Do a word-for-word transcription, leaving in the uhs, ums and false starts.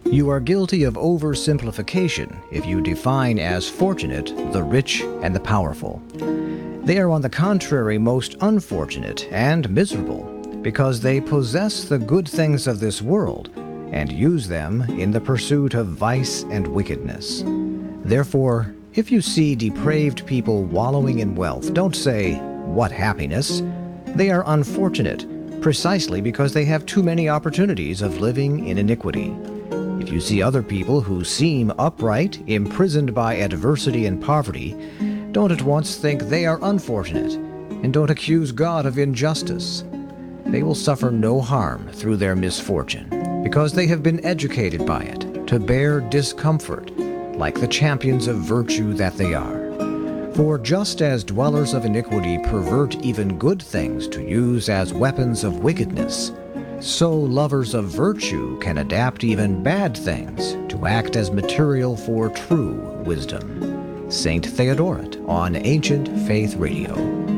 You are guilty of oversimplification if you define as fortunate the rich and the powerful. They are on the contrary most unfortunate and miserable because they possess the good things of this world and use them in the pursuit of vice and wickedness. Therefore, if you see depraved people wallowing in wealth, don't say, "What happiness?" They are unfortunate precisely because they have too many opportunities of living in iniquity. If you see other people who seem upright, imprisoned by adversity and poverty, don't at once think they are unfortunate, and don't accuse God of injustice. They will suffer no harm through their misfortune, because they have been educated by it to bear discomfort, like the champions of virtue that they are. For just as dwellers of iniquity pervert even good things to use as weapons of wickedness, so lovers of virtue can adapt even bad things to act as material for true wisdom. Saint Theodoret on Ancient Faith Radio.